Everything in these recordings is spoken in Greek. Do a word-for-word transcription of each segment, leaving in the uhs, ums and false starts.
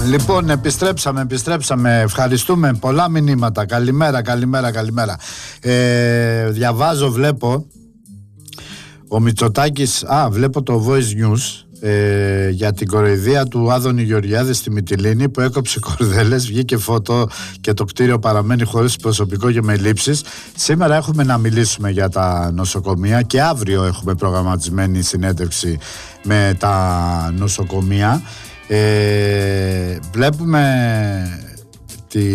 Λοιπόν, επιστρέψαμε, επιστρέψαμε. Ευχαριστούμε. Πολλά μηνύματα. Καλημέρα, καλημέρα, καλημέρα. Ε, διαβάζω, βλέπω. Ο Μητσοτάκης, α, βλέπω το Voice News ε, για την κοροϊδία του Άδωνη Γεωργιάδη στη Μυτιλήνη που έκοψε κορδέλες, βγήκε φώτο και το κτίριο παραμένει χωρίς προσωπικό και με λήψεις. Σήμερα έχουμε να μιλήσουμε για τα νοσοκομεία και αύριο έχουμε προγραμματισμένη συνέντευξη με τα νοσοκομεία. Ε, βλέπουμε τη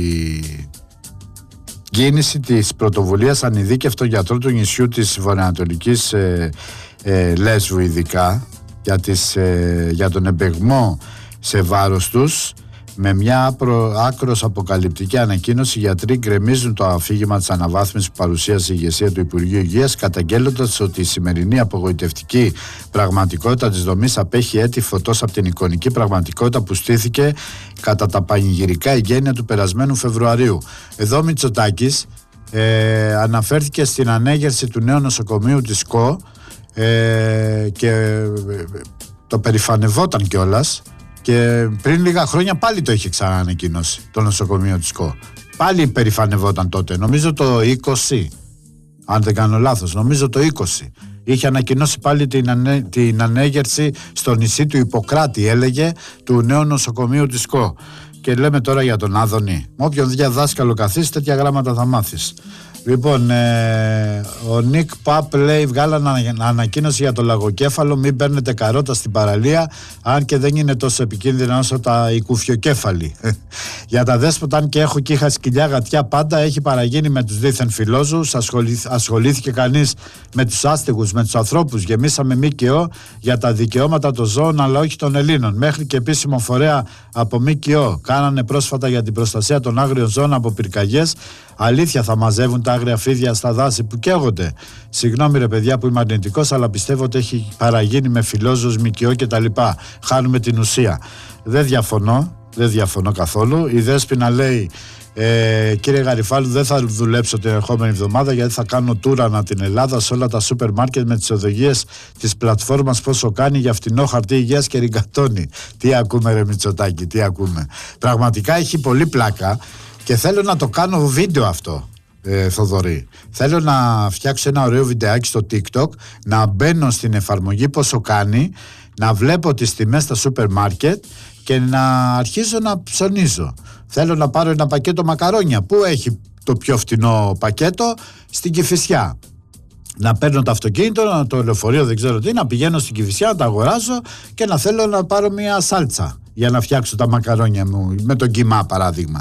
κίνηση της πρωτοβουλίας ανειδίκευτων γιατρών του νησιού της βορειοανατολικής ε, ε, Λέσβου, ειδικά για, τις, ε, για τον εμπεγμό σε βάρος τους. Με μια άπρο, άκρος αποκαλυπτική ανακοίνωση, οι γιατροί γκρεμίζουν το αφήγημα της αναβάθμισης που παρουσίασε η ηγεσία του Υπουργείου Υγείας, καταγγέλλοντας ότι η σημερινή απογοητευτική πραγματικότητα της δομής απέχει έτη φωτός από την εικονική πραγματικότητα που στήθηκε κατά τα πανηγυρικά εγγένεια του περασμένου Φεβρουαρίου. Εδώ ο Μητσοτάκης ε, αναφέρθηκε στην ανέγερση του νέου νοσοκομείου της ΣΚΟ ε, και ε, το περηφανευόταν κιόλας. Και πριν λίγα χρόνια πάλι το είχε ξαναανακοινώσει το νοσοκομείο της ΣΚΟ. Πάλι περηφανευόταν τότε, νομίζω το είκοσι, αν δεν κάνω λάθος, νομίζω το είκοσι. Είχε ανακοινώσει πάλι την, ανέ, την ανέγερση στο νησί του Ιπποκράτη, έλεγε, του νέου νοσοκομείου της ΣΚΟ. Και λέμε τώρα για τον Άδωνη. Με όποιον διαδάσκαλο καθίσει, τέτοια γράμματα θα μάθεις. Λοιπόν, ε, ο Νίκ Παπ λέει: βγάλαν ανακοίνωση για το λαγοκέφαλο. Μην παίρνετε καρότα στην παραλία, αν και δεν είναι τόσο επικίνδυνα όσο τα οικουφιοκέφαλοι. Για τα δέσποτα, αν και έχω και είχα σκυλιά γατιά, πάντα έχει παραγίνει με τους δίθεν φιλόζους. Ασχολήθ, ασχολήθηκε κανείς με τους άστεγους, με τους ανθρώπους. Γεμίσαμε ΜΚΟ για τα δικαιώματα των ζώων, αλλά όχι των Ελλήνων. Μέχρι και επίσημο φορέα από ΜΚΟ κάνανε πρόσφατα για την προστασία των άγριων ζώων από πυρκαγιές. Αλήθεια, θα μαζεύουν τα άγρια φίδια στα δάση που καίγονται? Συγγνώμη ρε παιδιά που είμαι αρνητικός, αλλά πιστεύω ότι έχει παραγίνει με φιλόζους, ΜΚΟ και τα λοιπά. Χάνουμε την ουσία. Δεν διαφωνώ, δεν διαφωνώ καθόλου. Η Δέσποινα λέει: ε, κύριε Γαριφάλου, δεν θα δουλέψω την ερχόμενη εβδομάδα γιατί θα κάνω τούρα ανά την Ελλάδα σε όλα τα σούπερ μάρκετ με τις οδηγίες της πλατφόρμας πόσο κάνει για φτηνό χαρτί υγείας και ριγκατόνι. Τι ακούμε ρε Μητσοτάκη, τι ακούμε? Πραγματικά έχει πολύ πλάκα. Και θέλω να το κάνω βίντεο αυτό, ε, Θοδωρή. Θέλω να φτιάξω ένα ωραίο βιντεάκι στο TikTok, να μπαίνω στην εφαρμογή πόσο κάνει, να βλέπω τις τιμές στα σούπερ μάρκετ και να αρχίζω να ψωνίζω. Θέλω να πάρω ένα πακέτο μακαρόνια. Πού έχει το πιο φτηνό πακέτο? Στην Κηφισιά. Να παίρνω το αυτοκίνητο, το λεωφορείο, δεν ξέρω τι, να πηγαίνω στην Κηφισιά, να τα αγοράζω και να θέλω να πάρω μια σάλτσα για να φτιάξω τα μακαρόνια μου, με τον κιμά παράδειγμα.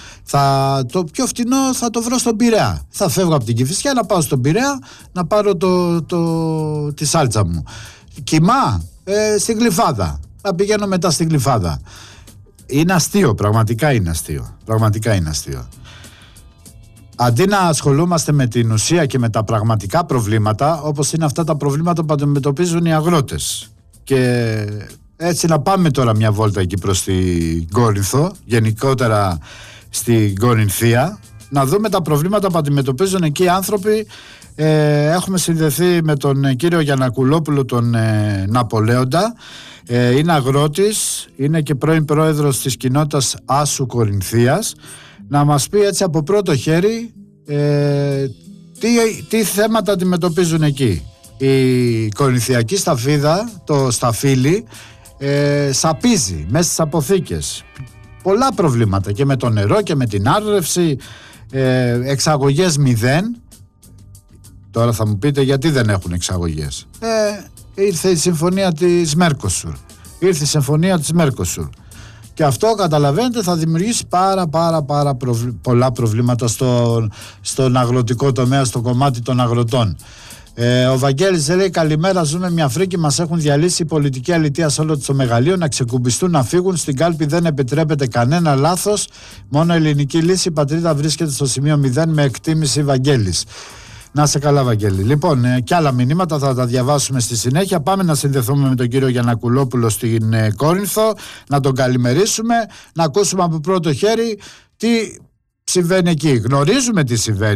Θα, το πιο φτηνό θα το βρω στον Πειραιά. Θα φεύγω από την Κηφισιά να πάω στον Πειραιά να πάρω το, το, τη σάλτσα μου. Κιμά ε, στην Γλυφάδα. Θα πηγαίνω μετά στην Γλυφάδα. Είναι αστείο, πραγματικά είναι αστείο. Πραγματικά είναι αστείο. Αντί να ασχολούμαστε με την ουσία και με τα πραγματικά προβλήματα, όπως είναι αυτά τα προβλήματα που αντιμετωπίζουν οι αγρότες. Και έτσι να πάμε τώρα μια βόλτα εκεί προς την Κόρινθο, γενικότερα στην Κορινθία, να δούμε τα προβλήματα που αντιμετωπίζουν εκεί οι άνθρωποι. Ε, έχουμε συνδεθεί με τον ε, κύριο Γιαννακουλόπουλο, τον ε, Ναπολέοντα. Ε, είναι αγρότης, είναι και πρώην πρόεδρος της κοινότητας Άσου Κορινθίας. Να μας πει έτσι από πρώτο χέρι ε, τι, τι θέματα αντιμετωπίζουν εκεί. Η κορινθιακή σταφίδα, το σταφύλι, ε, σαπίζει μέσα στις αποθήκες. Πολλά προβλήματα και με το νερό και με την άρρευση, ε, εξαγωγές μηδέν. Τώρα θα μου πείτε γιατί δεν έχουν εξαγωγές. Ε, ήρθε η συμφωνία της Μέρκοσουρ. Ήρθε η συμφωνία της Μέρκοσουρ. Και αυτό, καταλαβαίνετε, θα δημιουργήσει πάρα πάρα πάρα προβλ... πολλά προβλήματα στο, στον αγροτικό τομέα, στο κομμάτι των αγροτών. Ε, ο Βαγγέλης λέει: καλημέρα, ζούμε μια φρίκη. Μας έχουν διαλύσει η πολιτική αλητεία σε όλο το μεγαλείο. Να ξεκουμπιστούν, να φύγουν. Στην κάλπη δεν επιτρέπεται κανένα λάθος. Μόνο ελληνική λύση. Η πατρίδα βρίσκεται στο σημείο μηδέν με εκτίμηση Βαγγέλης. Να σε καλά, Βαγγέλη. Λοιπόν, ε, και άλλα μηνύματα θα τα διαβάσουμε στη συνέχεια. Πάμε να συνδεθούμε με τον κύριο Γιαννακουλόπουλο στην ε, Κόρινθο, να τον καλημερίσουμε, να ακούσουμε από πρώτο χέρι τι συμβαίνει εκεί. Γνωρίζουμε τι συμβαίνει,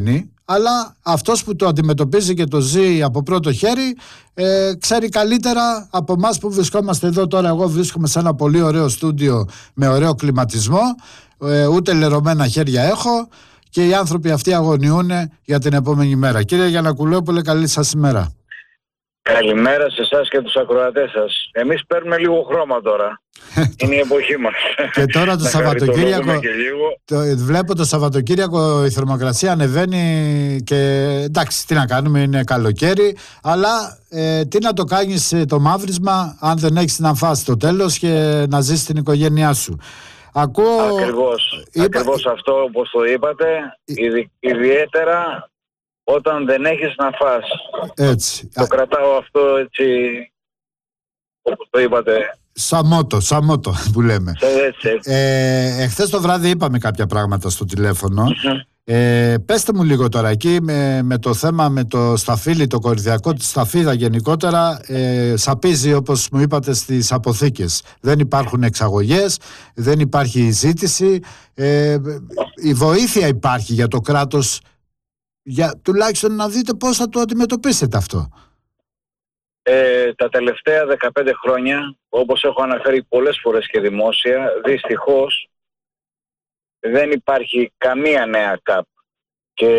αλλά αυτός που το αντιμετωπίζει και το ζει από πρώτο χέρι ε, ξέρει καλύτερα από εμάς που βρισκόμαστε εδώ τώρα. Εγώ βρίσκομαι σε ένα πολύ ωραίο στούντιο με ωραίο κλιματισμό, ε, ούτε λερωμένα χέρια έχω και οι άνθρωποι αυτοί αγωνιούν για την επόμενη μέρα. Κύριε Γιαννακουλόπουλε, καλή σας ημέρα. Καλημέρα σε εσάς και τους ακροατές σας. Εμείς παίρνουμε λίγο χρώμα τώρα. Είναι η εποχή μας. Και τώρα το Σαββατοκύριακο, το, βλέπω το Σαββατοκύριακο η θερμοκρασία ανεβαίνει και εντάξει, τι να κάνουμε, είναι καλοκαίρι, αλλά ε, τι να το κάνεις το μαύρισμα αν δεν έχεις να φας το τέλος και να ζεις την οικογένειά σου. Ακούω, ακριβώς, είπα, ακριβώς αυτό όπως το είπατε, ειδι, ιδιαίτερα όταν δεν έχεις να φας. Έτσι. Το κρατάω αυτό έτσι όπως το είπατε. Σαμότο, σαμότο που λέμε. Έτσι, έτσι. Ε, εχθές το βράδυ είπαμε κάποια πράγματα στο τηλέφωνο. Mm-hmm. Ε, πέστε μου λίγο τώρα εκεί με, με το θέμα με το σταφύλι, το κοριδιακό, τη σταφίδα γενικότερα, ε, σαπίζει όπως μου είπατε στις αποθήκες. Δεν υπάρχουν εξαγωγές, δεν υπάρχει ζήτηση, ε, η βοήθεια υπάρχει για το κράτος, για τουλάχιστον να δείτε πώς θα το αντιμετωπίσετε αυτό. Ε, τα τελευταία δεκαπέντε χρόνια, όπως έχω αναφέρει πολλές φορές και δημόσια, δυστυχώς δεν υπάρχει καμία νέα ΚΑΠ.